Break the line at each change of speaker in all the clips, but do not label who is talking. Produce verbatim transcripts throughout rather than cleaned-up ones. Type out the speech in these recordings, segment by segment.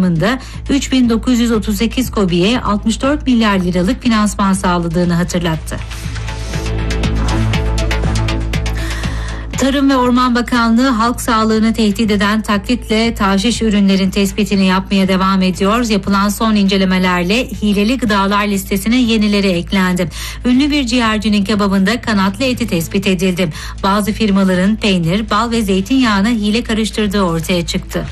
kapsamında üç bin dokuz yüz otuz sekiz KOBİ'ye altmış dört milyar liralık finansman sağladığını hatırlattı. Tarım ve Orman Bakanlığı halk sağlığını tehdit eden taklitle taşiş ürünlerin tespitini yapmaya devam ediyor. Yapılan son incelemelerle hileli gıdalar listesine yenileri eklendi. Ünlü bir ciğercinin kebabında kanatlı eti tespit edildi. Bazı firmaların peynir, bal ve zeytinyağına hile karıştırdığı ortaya çıktı.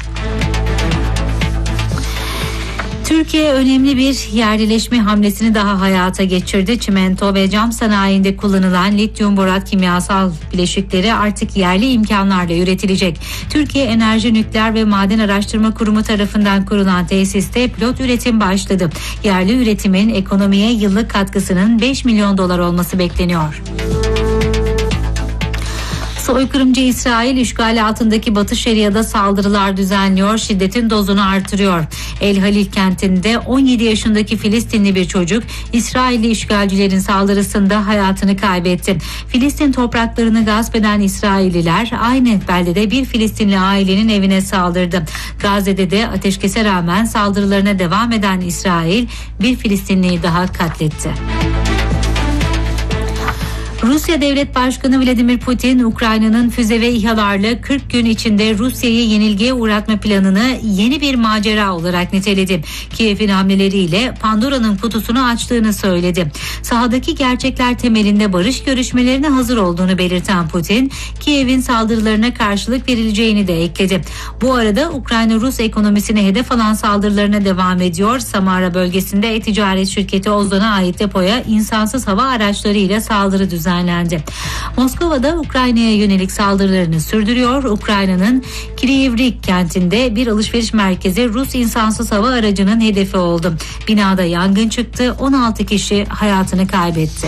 Türkiye önemli bir yerlileşme hamlesini daha hayata geçirdi. Çimento ve cam sanayinde kullanılan lityum borat kimyasal bileşikleri artık yerli imkanlarla üretilecek. Türkiye Enerji Nükleer ve Maden Araştırma Kurumu tarafından kurulan tesiste pilot üretim başladı. Yerli üretimin ekonomiye yıllık katkısının beş milyon dolar olması bekleniyor. Soykırımcı İsrail işgali altındaki Batı Şeria'da saldırılar düzenliyor, şiddetin dozunu artırıyor. El Halil kentinde on yedi yaşındaki Filistinli bir çocuk İsrailli işgalcilerin saldırısında hayatını kaybetti. Filistin topraklarını gasp eden İsrailliler aynı beldede bir Filistinli ailenin evine saldırdı. Gazze'de de ateşkese rağmen saldırılarına devam eden İsrail bir Filistinliyi daha katletti. Rusya Devlet Başkanı Vladimir Putin, Ukrayna'nın füze ve İHA'larla kırk gün içinde Rusya'yı yenilgiye uğratma planını yeni bir macera olarak niteledi. Kiev'in hamleleriyle Pandora'nın kutusunu açtığını söyledi. Sahadaki gerçekler temelinde barış görüşmelerine hazır olduğunu belirten Putin, Kiev'in saldırılarına karşılık verileceğini de ekledi. Bu arada Ukrayna Rus ekonomisine hedef alan saldırılarına devam ediyor. Samara bölgesinde e-ticaret şirketi Ozon'a ait depoya insansız hava araçlarıyla saldırı düzenlendi. Moskova'da Ukrayna'ya yönelik saldırılarını sürdürüyor. Ukrayna'nın Kryvyi kentinde bir alışveriş merkezi Rus insansız hava aracının hedefi oldu. Binada yangın çıktı. on altı kişi hayatını kaybetti.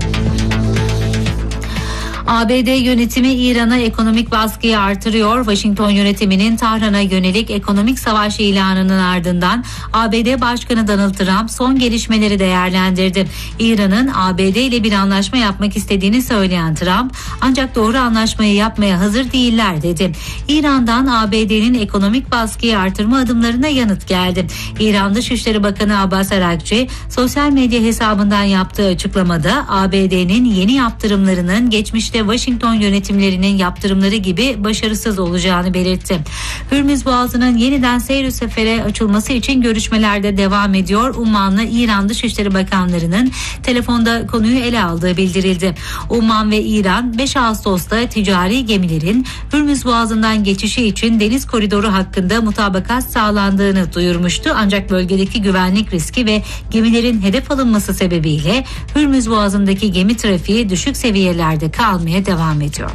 A B D yönetimi İran'a ekonomik baskıyı artırıyor. Washington yönetiminin Tahran'a yönelik ekonomik savaş ilanının ardından A B D Başkanı Donald Trump son gelişmeleri değerlendirdi. İran'ın A B D ile bir anlaşma yapmak istediğini söyleyen Trump, ancak doğru anlaşmayı yapmaya hazır değiller dedi. İran'dan A B D'nin ekonomik baskıyı artırma adımlarına yanıt geldi. İran Dışişleri Bakanı Abbas Araghchi sosyal medya hesabından yaptığı açıklamada A B D'nin yeni yaptırımlarının geçmiş Washington yönetimlerinin yaptırımları gibi başarısız olacağını belirtti. Hürmüz Boğazı'nın yeniden seyir sefere açılması için görüşmelerde devam ediyor. Umman'la İran Dışişleri Bakanlarının telefonda konuyu ele aldığı bildirildi. Umman ve İran beş Ağustos'ta ticari gemilerin Hürmüz Boğazı'ndan geçişi için deniz koridoru hakkında mutabakat sağlandığını duyurmuştu. Ancak bölgedeki güvenlik riski ve gemilerin hedef alınması sebebiyle Hürmüz Boğazı'ndaki gemi trafiği düşük seviyelerde kalmaya devam ediyor.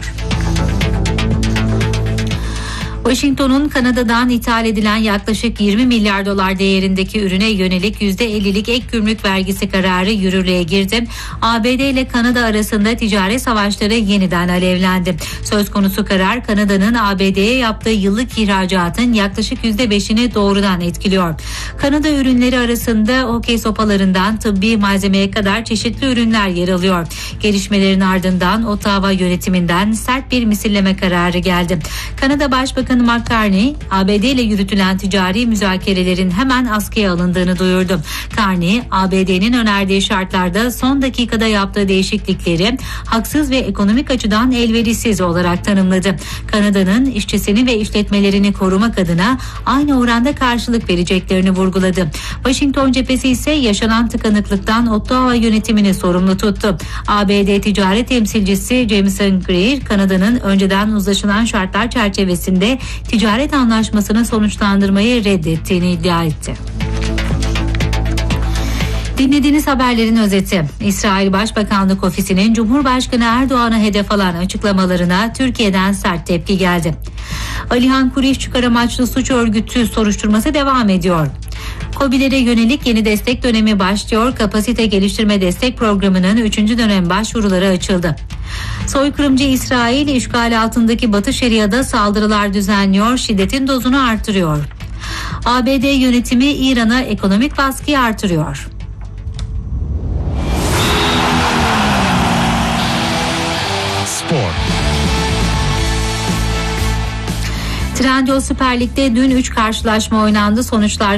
Washington'un Kanada'dan ithal edilen yaklaşık yirmi milyar dolar değerindeki ürüne yönelik yüzde ellilik ek gümrük vergisi kararı yürürlüğe girdi. A B D ile Kanada arasında ticaret savaşları yeniden alevlendi. Söz konusu karar Kanada'nın A B D'ye yaptığı yıllık ihracatın yaklaşık yüzde beşini doğrudan etkiliyor. Kanada ürünleri arasında hokey sopalarından tıbbi malzemeye kadar çeşitli ürünler yer alıyor. Gelişmelerin ardından Ottawa yönetiminden sert bir misilleme kararı geldi. Kanada Başbakanı Carney, A B D ile yürütülen ticari müzakerelerin hemen askıya alındığını duyurdu. Carney, A B D'nin önerdiği şartlarda son dakikada yaptığı değişiklikleri haksız ve ekonomik açıdan elverişsiz olarak tanımladı. Kanada'nın işçisini ve işletmelerini korumak adına aynı oranda karşılık vereceklerini vurguladı. Washington cephesi ise yaşanan tıkanıklıktan Ottawa yönetimini sorumlu tuttu. A B D ticaret temsilcisi Jameson Greer, Kanada'nın önceden uzlaşılan şartlar çerçevesinde ticaret anlaşmasını sonuçlandırmayı reddettiğini iddia etti. Dinlediğiniz haberlerin özeti. İsrail Başbakanlık Ofisi'nin Cumhurbaşkanı Erdoğan'a hedef alan açıklamalarına Türkiye'den sert tepki geldi. Alihan Kuriş çıkar amaçlı suç örgütü soruşturması devam ediyor. KOBİ'lere yönelik yeni destek dönemi başlıyor. Kapasite geliştirme destek programının üçüncü dönem başvuruları açıldı. Soykırımcı İsrail işgal altındaki Batı Şeria'da saldırılar düzenliyor, şiddetin dozunu artırıyor. A B D yönetimi İran'a ekonomik baskıyı artırıyor.
Spor.
Trendyol Süper Lig'de dün üç karşılaşma oynandı. Sonuçlar